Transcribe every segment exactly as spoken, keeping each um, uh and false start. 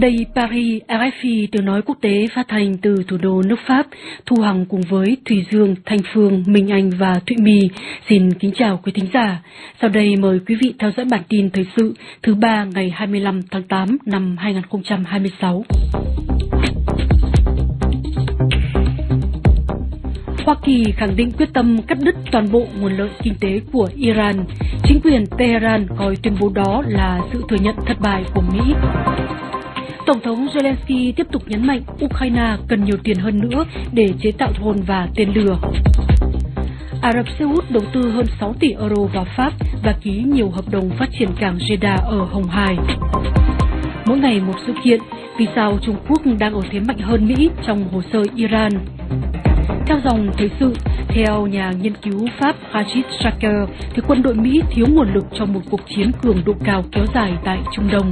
Đây Paris, rờ ép i tiếng nói quốc tế phát thanh từ thủ đô nước Pháp. Thu Hằng cùng với Thùy Dương, Thanh Phương, Minh Anh và Thụy My xin kính chào quý thính giả. Sau đây mời quý vị theo dõi bản tin thời sự thứ ba ngày hai mươi lăm tháng tám năm hai nghìn không trăm hai mươi sáu. Hoa Kỳ khẳng định quyết tâm cắt đứt toàn bộ nguồn lợi kinh tế của Iran. Chính quyền Tehran coi tuyên bố đó là sự thừa nhận thất bại của Mỹ. Tổng thống Zelensky tiếp tục nhấn mạnh Ukraine cần nhiều tiền hơn nữa để chế tạo drone và tên lửa. Ả Rập Xê Út đầu tư hơn sáu tỷ euro vào Pháp và ký nhiều hợp đồng phát triển cảng Jeddah ở Hồng Hải. Mỗi ngày một sự kiện, vì sao Trung Quốc đang ở thế mạnh hơn Mỹ trong hồ sơ Iran? Theo dòng thời sự, theo nhà nghiên cứu Pháp Rajit Shaker, thì quân đội Mỹ thiếu nguồn lực cho một cuộc chiến cường độ cao kéo dài tại Trung Đông.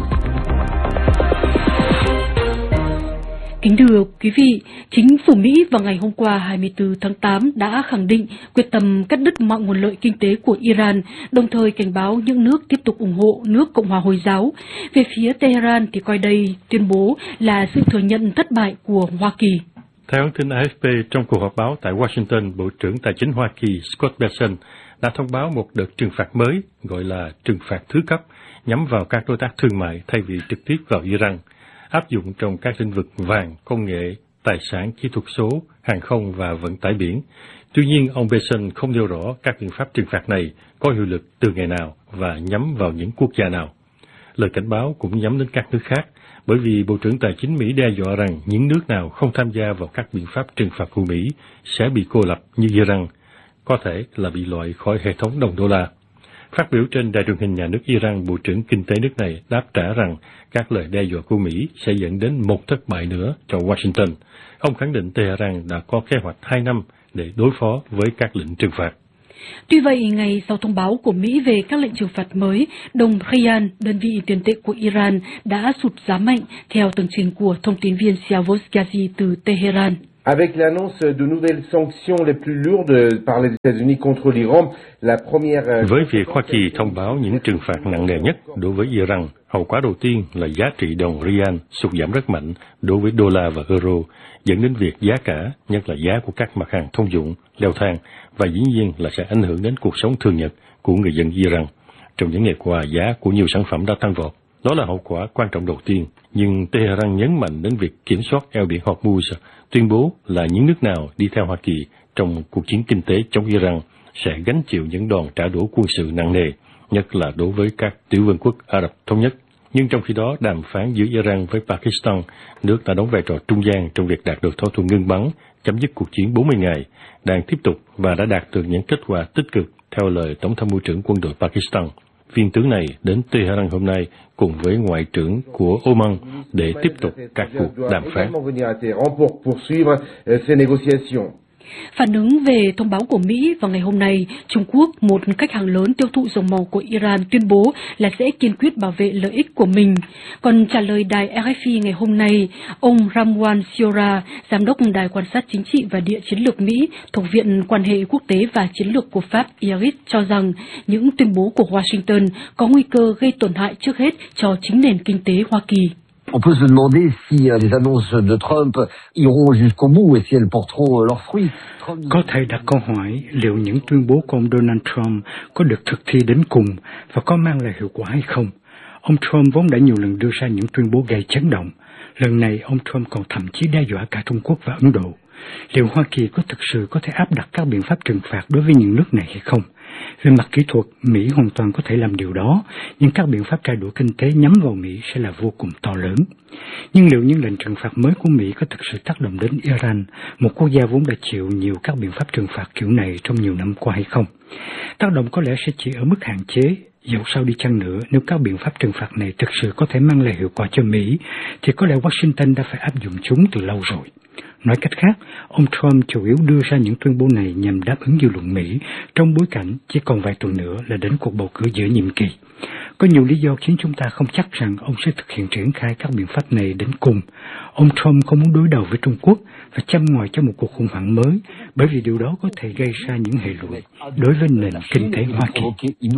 Kính thưa quý vị, chính phủ Mỹ vào ngày hôm qua hai mươi tư tháng tám đã khẳng định quyết tâm cắt đứt mọi nguồn lợi kinh tế của Iran, đồng thời cảnh báo những nước tiếp tục ủng hộ nước Cộng hòa Hồi giáo. Về phía Tehran thì coi đây tuyên bố là sự thừa nhận thất bại của Hoa Kỳ. Theo hãng tin a ép pê, trong cuộc họp báo tại Washington, Bộ trưởng Tài chính Hoa Kỳ Scott Bessent đã thông báo một đợt trừng phạt mới, gọi là trừng phạt thứ cấp, nhắm vào các đối tác thương mại thay vì trực tiếp vào Iran, áp dụng trong các lĩnh vực vàng, công nghệ, tài sản, kỹ thuật số, hàng không và vận tải biển. Tuy nhiên, ông Bessent không nêu rõ các biện pháp trừng phạt này có hiệu lực từ ngày nào và nhắm vào những quốc gia nào. Lời cảnh báo cũng nhắm đến các nước khác, bởi vì Bộ trưởng Tài chính Mỹ đe dọa rằng những nước nào không tham gia vào các biện pháp trừng phạt của Mỹ sẽ bị cô lập như Iran, có thể là bị loại khỏi hệ thống đồng đô la. Phát biểu trên đài truyền hình nhà nước Iran, Bộ trưởng Kinh tế nước này đáp trả rằng các lời đe dọa của Mỹ sẽ dẫn đến một thất bại nữa cho Washington. Ông khẳng định Tehran đã có kế hoạch hai năm để đối phó với các lệnh trừng phạt. Tuy vậy, ngày sau thông báo của Mỹ về các lệnh trừng phạt mới, đồng Rial, đơn vị tiền tệ của Iran, đã sụt giá mạnh, theo tường trình của thông tin viên Siavos Ghazi từ Tehran. Avec l'annonce de nouvelles sanctions les plus lourdes par les États-Unis contre l'Iran, la première... Với việc Hoa Kỳ thông báo những trừng phạt nặng nề nhất đối với Iran, hậu quả đầu tiên là giá trị đồng rial sụt giảm rất mạnh đối với đô la và euro, dẫn đến việc giá cả, nhất là giá của các mặt hàng thông dụng, leo thang, và dĩ nhiên là sẽ ảnh hưởng đến cuộc sống thường nhật của người dân Iran. Trong những ngày qua, giá của nhiều sản phẩm đã tăng vọt. Đó là hậu quả quan trọng đầu tiên, nhưng Tehran nhấn mạnh đến việc kiểm soát eo biển Hormuz, tuyên bố là những nước nào đi theo Hoa Kỳ trong cuộc chiến kinh tế chống Iran sẽ gánh chịu những đòn trả đũa quân sự nặng nề, nhất là đối với các tiểu vương quốc Ả Rập Thống Nhất. Nhưng trong khi đó, đàm phán giữa Iran với Pakistan, nước đã đóng vai trò trung gian trong việc đạt được thỏa thuận ngưng bắn, chấm dứt cuộc chiến bốn mươi ngày, đang tiếp tục và đã đạt được những kết quả tích cực, theo lời Tổng tham mưu trưởng quân đội Pakistan. Viên tướng này đến Tehran hôm nay cùng với Ngoại trưởng của Oman để tiếp tục các cuộc đàm phán. Phản ứng về thông báo của Mỹ vào ngày hôm nay, Trung Quốc, một khách hàng lớn tiêu thụ dầu mỏ của Iran, tuyên bố là sẽ kiên quyết bảo vệ lợi ích của mình. Còn trả lời đài rờ ép i ngày hôm nay, ông Ramwan Siora, giám đốc Đài quan sát chính trị và địa chiến lược Mỹ thuộc Viện Quan hệ Quốc tế và Chiến lược của Pháp I A R I S cho rằng những tuyên bố của Washington có nguy cơ gây tổn hại trước hết cho chính nền kinh tế Hoa Kỳ. On peut se demander si les annonces de Trump iront jusqu'au bout et si elles porteront leurs fruits. Có thể đặt câu hỏi liệu những tuyên bố của ông Donald Trump có được thực thi đến cùng và có mang lại hiệu quả hay không. Ông Trump vốn đã nhiều lần đưa ra những tuyên bố gây chấn động. Lần này ông Trump còn thậm chí đe dọa cả Trung Quốc và Ấn Độ. Liệu Hoa Kỳ có thực sự có thể áp đặt các biện pháp trừng phạt đối với những nước này hay không? Về mặt kỹ thuật, Mỹ hoàn toàn có thể làm điều đó, nhưng các biện pháp trả đũa kinh tế nhắm vào Mỹ sẽ là vô cùng to lớn. Nhưng liệu những lệnh trừng phạt mới của Mỹ có thực sự tác động đến Iran, một quốc gia vốn đã chịu nhiều các biện pháp trừng phạt kiểu này trong nhiều năm qua hay không? Tác động có lẽ sẽ chỉ ở mức hạn chế. Dẫu sao đi chăng nữa, nếu các biện pháp trừng phạt này thực sự có thể mang lại hiệu quả cho Mỹ, thì có lẽ Washington đã phải áp dụng chúng từ lâu rồi. Nói cách khác, ông Trump chủ yếu đưa ra những tuyên bố này nhằm đáp ứng dư luận Mỹ trong bối cảnh chỉ còn vài tuần nữa là đến cuộc bầu cử giữa nhiệm kỳ. Có nhiều lý do khiến chúng ta không chắc rằng ông sẽ thực hiện triển khai các biện pháp này đến cùng. Ông Trump không muốn đối đầu với Trung Quốc và châm ngòi cho một cuộc khủng hoảng mới, bởi vì điều đó có thể gây ra những hệ lụy đối với nền kinh tế Hoa Kỳ.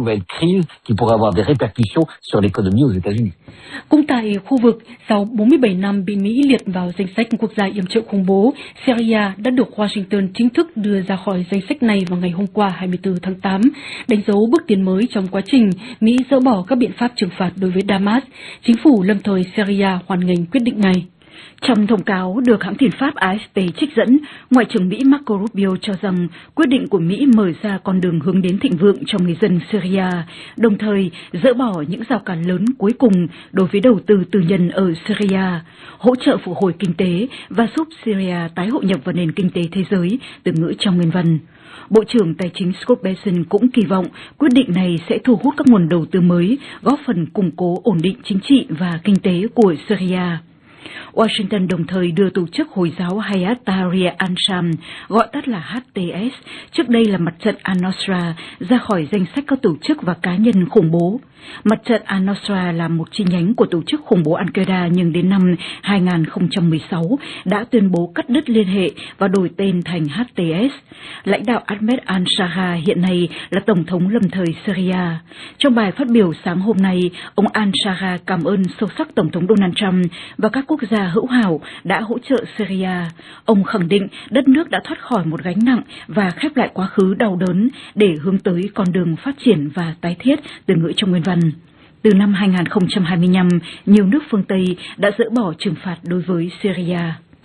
Cũng tại khu vực, sau bốn mươi bảy năm bị Mỹ liệt vào danh sách quốc gia yểm trợ khủng bố, Syria đã được Washington chính thức đưa ra khỏi danh sách này vào ngày hôm qua hai mươi tư tháng tám, đánh dấu bước tiến mới trong quá trình Mỹ dỡ bỏ các biện pháp trừng phạt đối với Damas. Chính phủ lâm thời Syria hoan nghênh quyết định này. Trong thông cáo được hãng tin Pháp A F P trích dẫn, Ngoại trưởng Mỹ Marco Rubio cho rằng quyết định của Mỹ mở ra con đường hướng đến thịnh vượng cho người dân Syria, đồng thời dỡ bỏ những rào cản lớn cuối cùng đối với đầu tư tư nhân ở Syria, hỗ trợ phục hồi kinh tế và giúp Syria tái hội nhập vào nền kinh tế thế giới, từ ngữ trong nguyên văn. Bộ trưởng Tài chính Scott Bessent cũng kỳ vọng quyết định này sẽ thu hút các nguồn đầu tư mới, góp phần củng cố ổn định chính trị và kinh tế của Syria. Washington đồng thời đưa tổ chức Hồi giáo Hayat Tahrir al-Sham, gọi tắt là H T S, trước đây là mặt trận al-Nusra, ra khỏi danh sách các tổ chức và cá nhân khủng bố. Mặt trận al-Nusra là một chi nhánh của tổ chức khủng bố Al-Qaeda, nhưng đến năm hai nghìn không trăm mười sáu đã tuyên bố cắt đứt liên hệ và đổi tên thành H T S. Lãnh đạo Ahmed al-Shara hiện nay là Tổng thống lâm thời Syria. Trong bài phát biểu sáng hôm nay, ông al-Shara cảm ơn sâu sắc Tổng thống Donald Trump và các quốc gia hữu hảo đã hỗ trợ Syria. Ông khẳng định đất nước đã thoát khỏi một gánh nặng và khép lại quá khứ đau đớn để hướng tới con đường phát triển và tái thiết, từ ngữ trong nguyên văn. Từ năm hai nghìn không trăm hai mươi lăm, nhiều nước phương Tây đã dỡ bỏ trừng phạt đối với Syria.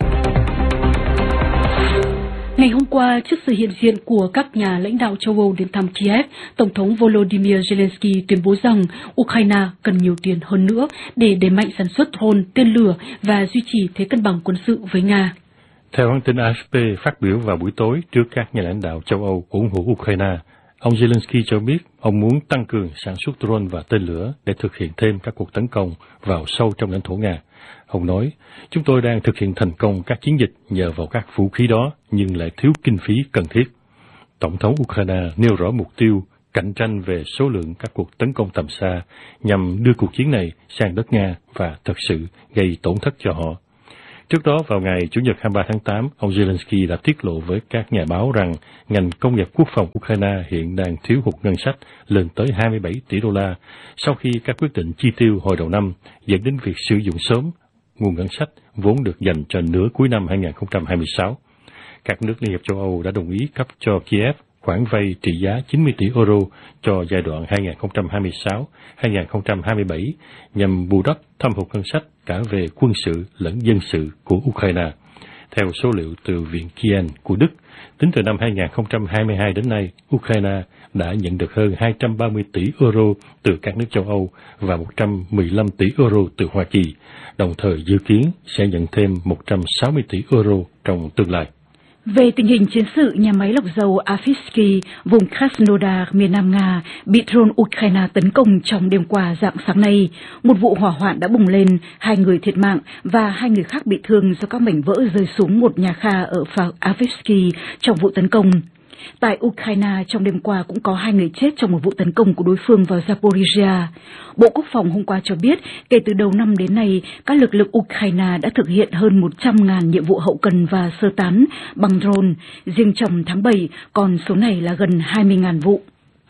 Ngày hôm qua, trước sự hiện diện của các nhà lãnh đạo châu Âu đến thăm Kiev, Tổng thống Volodymyr Zelensky tuyên bố rằng Ukraine cần nhiều tiền hơn nữa để đẩy mạnh sản xuất drone, tên lửa và duy trì thế cân bằng quân sự với Nga. Theo hãng tin A F P phát biểu vào buổi tối trước các nhà lãnh đạo châu Âu ủng hộ Ukraine, ông Zelensky cho biết ông muốn tăng cường sản xuất drone và tên lửa để thực hiện thêm các cuộc tấn công vào sâu trong lãnh thổ Nga. Ông nói, chúng tôi đang thực hiện thành công các chiến dịch nhờ vào các vũ khí đó, nhưng lại thiếu kinh phí cần thiết. Tổng thống Ukraine nêu rõ mục tiêu cạnh tranh về số lượng các cuộc tấn công tầm xa nhằm đưa cuộc chiến này sang đất Nga và thật sự gây tổn thất cho họ. Trước đó, vào ngày Chủ nhật hai mươi ba tháng tám, ông Zelensky đã tiết lộ với các nhà báo rằng ngành công nghiệp quốc phòng Ukraine hiện đang thiếu hụt ngân sách lên tới hai mươi bảy tỷ đô la sau khi các quyết định chi tiêu hồi đầu năm dẫn đến việc sử dụng sớm nguồn ngân sách vốn được dành cho nửa cuối năm hai nghìn không trăm hai mươi sáu. Các nước Liên hiệp châu Âu đã đồng ý cấp cho Kiev khoản vay trị giá chín mươi tỷ euro cho giai đoạn hai nghìn không trăm hai mươi sáu đến hai nghìn không trăm hai mươi bảy nhằm bù đắp thâm hụt ngân sách cả về quân sự lẫn dân sự của Ukraine. Theo số liệu từ Viện Kiel của Đức, tính từ năm hai nghìn không trăm hai mươi hai đến nay, Ukraine đã nhận được hơn hai trăm ba mươi tỷ euro từ các nước châu Âu và một trăm mười lăm tỷ euro từ Hoa Kỳ, đồng thời dự kiến sẽ nhận thêm một trăm sáu mươi tỷ euro trong tương lai. Về tình hình chiến sự, nhà máy lọc dầu Avsky, vùng Krasnodar, miền Nam Nga, bị drone Ukraine tấn công trong đêm qua rạng sáng nay. Một vụ hỏa hoạn đã bùng lên, hai người thiệt mạng và hai người khác bị thương do các mảnh vỡ rơi xuống một nhà kho ở Avsky trong vụ tấn công. Tại Ukraine, trong đêm qua cũng có hai người chết trong một vụ tấn công của đối phương vào Zaporizhia. Bộ Quốc phòng hôm qua cho biết, kể từ đầu năm đến nay, các lực lượng Ukraine đã thực hiện hơn một trăm nghìn nhiệm vụ hậu cần và sơ tán bằng drone. Riêng trong tháng bảy, con số này là gần hai mươi nghìn vụ.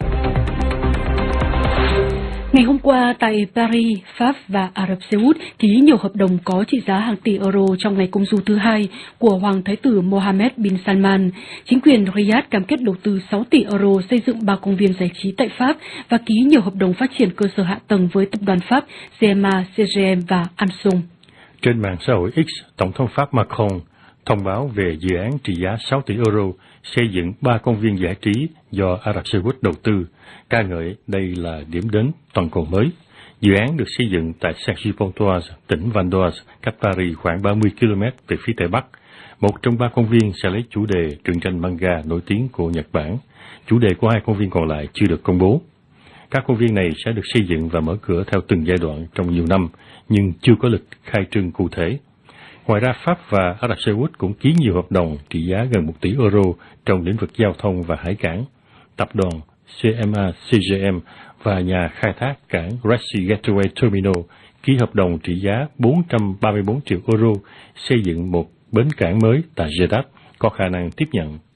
Ngày hôm qua, tại Paris, Pháp và Ả Rập Xê Út ký nhiều hợp đồng có trị giá hàng tỷ euro trong ngày công du thứ hai của Hoàng Thái tử Mohammed bin Salman. Chính quyền Riyadh cam kết đầu tư sáu tỷ euro xây dựng ba công viên giải trí tại Pháp và ký nhiều hợp đồng phát triển cơ sở hạ tầng với tập đoàn Pháp G M A, C G M và Samsung. Trên mạng xã hội X, Tổng thống Pháp Macron thông báo về dự án trị giá sáu tỷ euro xây dựng ba công viên giải trí do Ả Rập Xê Út đầu tư, ca ngợi đây là điểm đến toàn cầu mới. Dự án được xây dựng tại Cergy-Pontoise, tỉnh Val d'Oise, cách Paris khoảng ba mươi ki lô mét về phía tây bắc. Một trong ba công viên sẽ lấy chủ đề truyện tranh manga nổi tiếng của Nhật Bản. Chủ đề của hai công viên còn lại chưa được công bố. Các công viên này sẽ được xây dựng và mở cửa theo từng giai đoạn trong nhiều năm, nhưng chưa có lịch khai trương cụ thể. Ngoài ra, Pháp và Ả Rập Xê Út cũng ký nhiều hợp đồng trị giá gần một tỷ euro trong lĩnh vực giao thông và hải cảng. Tập đoàn C M A C G M và nhà khai thác cảng Red Sea Gateway Terminal ký hợp đồng trị giá bốn trăm ba mươi bốn triệu euro xây dựng một bến cảng mới tại Jeddah có khả năng tiếp nhận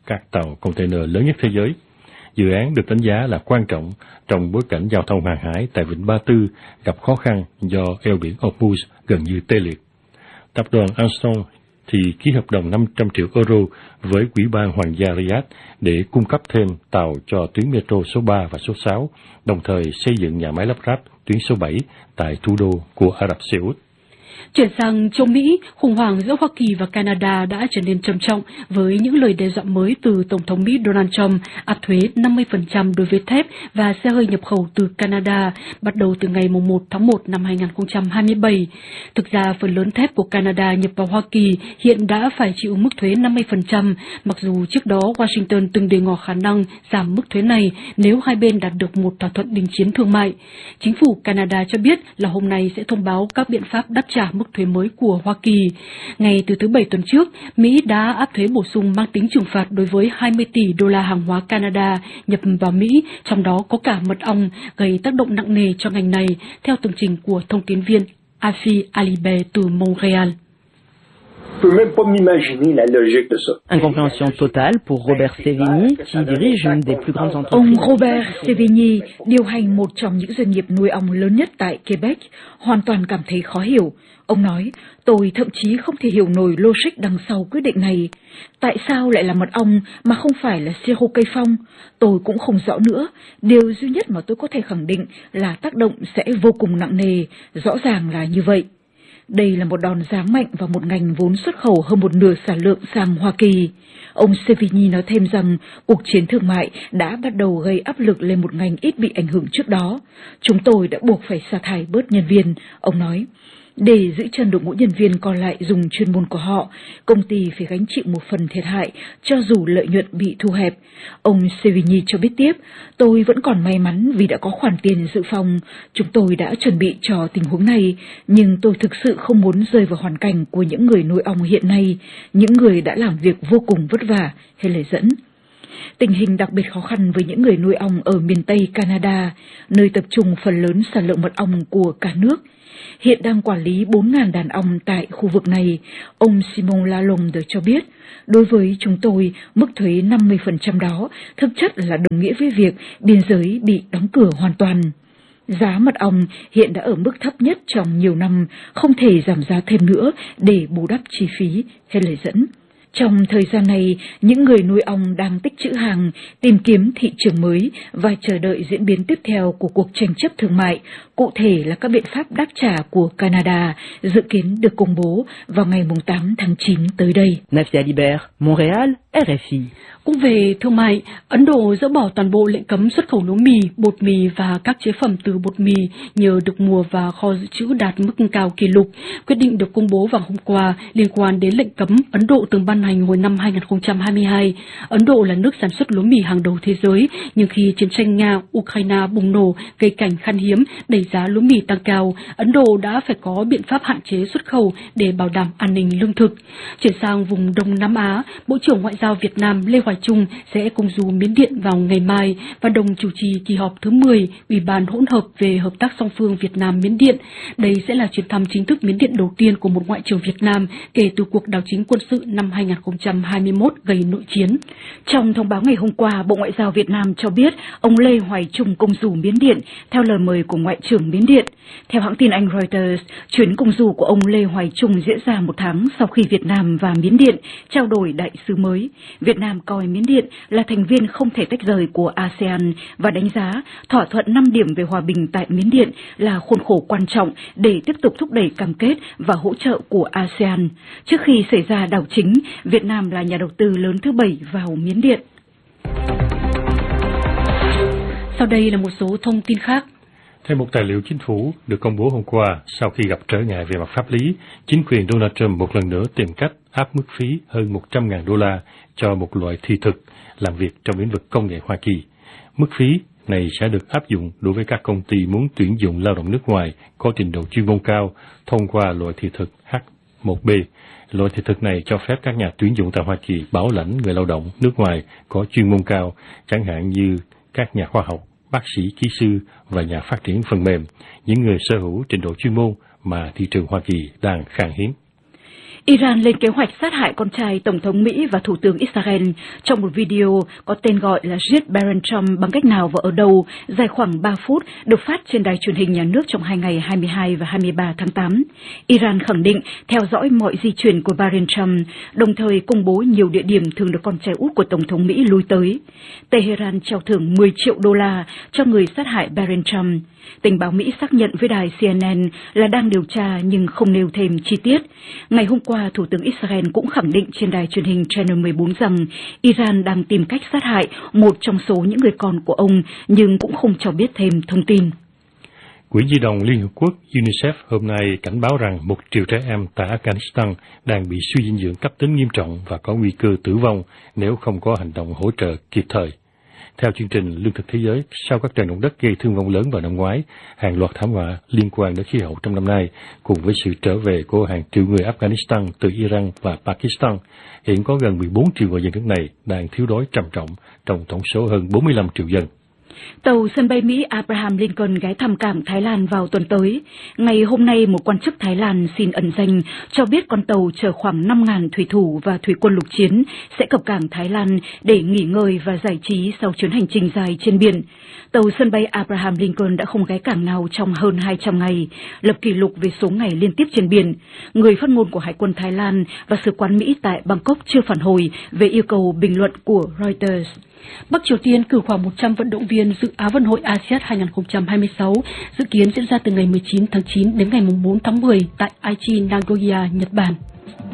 các tàu container lớn nhất thế giới. Dự án được đánh giá là quan trọng trong bối cảnh giao thông hàng hải tại Vịnh Ba Tư gặp khó khăn do eo biển Hormuz gần như tê liệt. Tập đoàn Alstom thì ký hợp đồng năm trăm triệu euro với Ủy ban Hoàng gia Riyadh để cung cấp thêm tàu cho tuyến metro số ba và số sáu, đồng thời xây dựng nhà máy lắp ráp tuyến số bảy tại thủ đô của Ả Rập Xê Út. Chuyển sang châu Mỹ, khủng hoảng giữa Hoa Kỳ và Canada đã trở nên trầm trọng với những lời đe dọa mới từ Tổng thống Mỹ Donald Trump áp thuế năm mươi phần trăm đối với thép và xe hơi nhập khẩu từ Canada bắt đầu từ ngày mùng một tháng một năm hai nghìn không trăm hai mươi bảy. Thực ra, phần lớn thép của Canada nhập vào Hoa Kỳ hiện đã phải chịu mức thuế năm mươi phần trăm, mặc dù trước đó Washington từng đề ngỏ khả năng giảm mức thuế này nếu hai bên đạt được một thỏa thuận đình chiến thương mại. Chính phủ Canada cho biết là hôm nay sẽ thông báo các biện pháp đáp trả mức thuế mới của Hoa Kỳ. Ngay từ thứ Bảy tuần trước, Mỹ đã áp thuế bổ sung mang tính trừng phạt đối với hai mươi tỷ đô la hàng hóa Canada nhập vào Mỹ, trong đó có cả mật ong, gây tác động nặng nề cho ngành này, theo tường trình của thông tin viên Afi Alibert từ Montréal. Incompréhension totale pour Robert Sevigny, qui dirige une des plus grandes entreprises. Ông Robert Sevigny, điều hành một trong những doanh nghiệp nuôi ong lớn nhất tại Quebec, hoàn toàn cảm thấy khó hiểu. Ông nói, tôi thậm chí không thể hiểu nổi logic đằng sau quyết định này. Tại sao lại là mật ong mà không phải là siro cây phong? Tôi cũng không rõ nữa. Điều duy nhất mà tôi có thể khẳng định là tác động sẽ vô cùng nặng nề, rõ ràng là như vậy. Đây là một đòn giáng mạnh vào một ngành vốn xuất khẩu hơn một nửa sản lượng sang Hoa Kỳ. Ông Sevigny nói thêm rằng cuộc chiến thương mại đã bắt đầu gây áp lực lên một ngành ít bị ảnh hưởng trước đó. Chúng tôi đã buộc phải sa thải bớt nhân viên, ông nói. Để giữ chân đội ngũ nhân viên còn lại dùng chuyên môn của họ, công ty phải gánh chịu một phần thiệt hại cho dù lợi nhuận bị thu hẹp. Ông Sevigny cho biết tiếp, tôi vẫn còn may mắn vì đã có khoản tiền dự phòng. Chúng tôi đã chuẩn bị cho tình huống này, nhưng tôi thực sự không muốn rơi vào hoàn cảnh của những người nuôi ong hiện nay, những người đã làm việc vô cùng vất vả, hay lời dẫn. Tình hình đặc biệt khó khăn với những người nuôi ong ở miền Tây Canada, nơi tập trung phần lớn sản lượng mật ong của cả nước. Hiện đang quản lý bốn nghìn đàn ong tại khu vực này, ông Simon Lalonde cho biết, đối với chúng tôi, mức thuế năm mươi phần trăm đó thực chất là đồng nghĩa với việc biên giới bị đóng cửa hoàn toàn. Giá mật ong hiện đã ở mức thấp nhất trong nhiều năm, không thể giảm giá thêm nữa để bù đắp chi phí, hay lời dẫn. Trong thời gian này, những người nuôi ong đang tích trữ hàng, tìm kiếm thị trường mới và chờ đợi diễn biến tiếp theo của cuộc tranh chấp thương mại, cụ thể là các biện pháp đáp trả của Canada, dự kiến được công bố vào ngày tám tháng chín tới đây. Afi Alibert, Montréal, R F I. Cũng về thương mại, Ấn Độ dỡ bỏ toàn bộ lệnh cấm xuất khẩu lúa mì, bột mì và các chế phẩm từ bột mì nhờ được mùa và kho dự trữ đạt mức cao kỷ lục. Quyết định được công bố vào hôm qua liên quan đến lệnh cấm Ấn Độ từng ban hành hồi năm hai nghìn không trăm hai mươi hai. Ấn Độ là nước sản xuất lúa mì hàng đầu thế giới, nhưng khi chiến tranh Nga-Ukraine bùng nổ gây cảnh khan hiếm, đẩy giá lúa mì tăng cao, Ấn Độ đã phải có biện pháp hạn chế xuất khẩu để bảo đảm an ninh lương thực. Chuyển sang vùng Đông Nam Á, Bộ trưởng Ngoại giao Việt Nam Lê Hoài Trung sẽ cùng du Miến Điện vào ngày mai và đồng chủ trì kỳ họp thứ mười Ủy ban hỗn hợp về hợp tác song phương Việt Nam Miến Điện. Đây sẽ là chuyến thăm chính thức Miến Điện đầu tiên của một ngoại trưởng Việt Nam kể từ cuộc đảo chính quân sự năm hai nghìn không trăm hai mươi mốt gây nội chiến. Trong thông báo ngày hôm qua, Bộ Ngoại giao Việt Nam cho biết ông Lê Hoài Trung công du Miến Điện theo lời mời của Ngoại trưởng Miến Điện. Theo hãng tin Anh Reuters, chuyến công du của ông Lê Hoài Trung diễn ra một tháng sau khi Việt Nam và Miến Điện trao đổi đại sứ mới. Việt Nam coi Miến Điện là thành viên không thể tách rời của a sê an và đánh giá thỏa thuận năm điểm về hòa bình tại Miến Điện là khuôn khổ quan trọng để tiếp tục thúc đẩy cam kết và hỗ trợ của a sê an. Trước khi xảy ra đảo chính, Việt Nam là nhà đầu tư lớn thứ bảy vào Miến Điện. Sau đây là một số thông tin khác. Theo một tài liệu chính phủ được công bố hôm qua, sau khi gặp trở ngại về mặt pháp lý, chính quyền Donald Trump một lần nữa tìm cách áp mức phí hơn một trăm nghìn đô la cho một loại thị thực làm việc trong lĩnh vực công nghệ Hoa Kỳ. Mức phí này sẽ được áp dụng đối với các công ty muốn tuyển dụng lao động nước ngoài có trình độ chuyên môn cao thông qua loại thị thực H một B. Loại thị thực này cho phép các nhà tuyển dụng tại Hoa Kỳ bảo lãnh người lao động nước ngoài có chuyên môn cao, chẳng hạn như các nhà khoa học, bác sĩ, kỹ sư và nhà phát triển phần mềm, những người sở hữu trình độ chuyên môn mà thị trường Hoa Kỳ đang khan hiếm. Iran lên kế hoạch sát hại con trai Tổng thống Mỹ và Thủ tướng Israel trong một video có tên gọi là Giết Barron Trump bằng cách nào và ở đâu, dài khoảng ba phút, được phát trên đài truyền hình nhà nước trong hai ngày hai mươi hai và hai mươi ba tháng tám. Iran khẳng định theo dõi mọi di chuyển của Barron Trump, đồng thời công bố nhiều địa điểm thường được con trai út của Tổng thống Mỹ lui tới. Tehran treo thưởng mười triệu đô la cho người sát hại Barron Trump. Tình báo Mỹ xác nhận với đài C N N là đang điều tra nhưng không nêu thêm chi tiết. Ngày hôm qua, Thủ tướng Israel cũng khẳng định trên đài truyền hình Channel mười bốn rằng Iran đang tìm cách sát hại một trong số những người con của ông, nhưng cũng không cho biết thêm thông tin. Quỹ Nhi đồng Liên Hợp Quốc UNICEF hôm nay cảnh báo rằng một triệu trẻ em tại Afghanistan đang bị suy dinh dưỡng cấp tính nghiêm trọng và có nguy cơ tử vong nếu không có hành động hỗ trợ kịp thời. Theo chương trình Lương thực Thế giới, sau các trận động đất gây thương vong lớn vào năm ngoái, hàng loạt thảm họa liên quan đến khí hậu trong năm nay, cùng với sự trở về của hàng triệu người Afghanistan từ Iran và Pakistan, hiện có gần mười bốn triệu người dân nước này đang thiếu đói trầm trọng trong tổng số hơn bốn mươi lăm triệu dân. Tàu sân bay Mỹ Abraham Lincoln ghé thăm cảng Thái Lan vào tuần tới. Ngày hôm nay, một quan chức Thái Lan xin ẩn danh cho biết con tàu chở khoảng năm nghìn thủy thủ và thủy quân lục chiến sẽ cập cảng Thái Lan để nghỉ ngơi và giải trí sau chuyến hành trình dài trên biển. Tàu sân bay Abraham Lincoln đã không ghé cảng nào trong hơn hai trăm ngày, lập kỷ lục về số ngày liên tiếp trên biển. Người phát ngôn của Hải quân Thái Lan và Sứ quán Mỹ tại Bangkok chưa phản hồi về yêu cầu bình luận của Reuters. Bắc Triều Tiên cử khoảng một trăm vận động viên dự Á vận hội a si át hai không hai sáu, dự kiến diễn ra từ ngày mười chín tháng chín đến ngày bốn tháng mười tại Aichi, Nagoya, Nhật Bản.